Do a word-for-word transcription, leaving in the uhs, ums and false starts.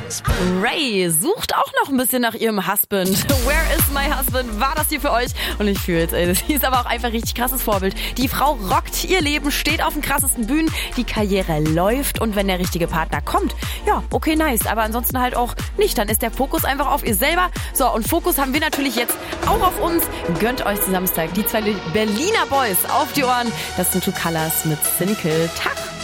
Ray sucht auch noch ein bisschen nach ihrem Husband. Where is my husband? War das hier für euch? Und ich fühl's, ey. Sie ist aber auch einfach richtig krasses Vorbild. Die Frau rockt ihr Leben, steht auf den krassesten Bühnen, die Karriere läuft und wenn der richtige Partner kommt, ja, okay, nice. Aber ansonsten halt auch nicht. Dann ist der Fokus einfach auf ihr selber. So, und Fokus haben wir natürlich jetzt auch auf uns. Gönnt euch zu Samstag die zwei Berliner Boys auf die Ohren. Das sind Two Colors mit Cynical Tag.